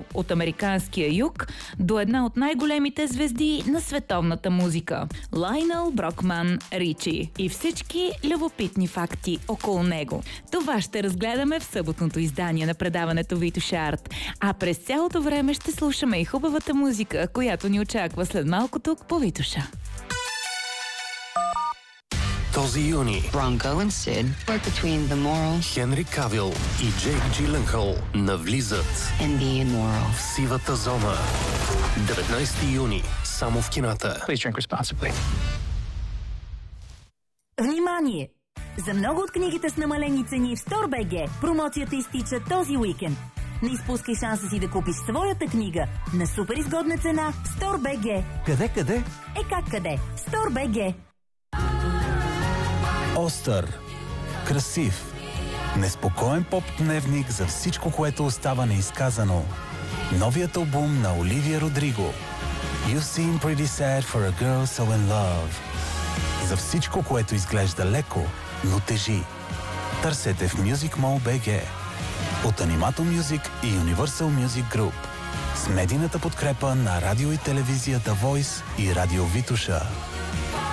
от американския юг до една от най-големите звезди на световната музика – Лайнел Брокман Ричи и всички любопитни факти около него. Това ще разгледаме в съботното издание на предаването Витоша Арт. А през цялото време ще слушаме и хубавата музика, която ни очаква след малко тук по Витоша. Този юни Bronco and Sid work between the moral Хенри Кавил и Джейк Джиленхъл навлизат and the immoral. в сивата зона. 19 юни, само в кината. Please drink responsibly. Внимание! За много от книгите с намалени цени в StoreBG промоцията изтича този уикенд. Не изпускай шанса си да купиш своята книга на супер изгодна цена в StoreBG. Къде? Как къде? StoreBG. Остър, красив, неспокоен поп-дневник за всичко, което остава неизказано. Новият албум на Оливия Родриго. You seem pretty sad for a girl so in love. За всичко, което изглежда леко, но тежи. Търсете в Music Mall BG. От Animato Music и Universal Music Group. С медийната подкрепа на радио и телевизията Voice и Радио Витоша.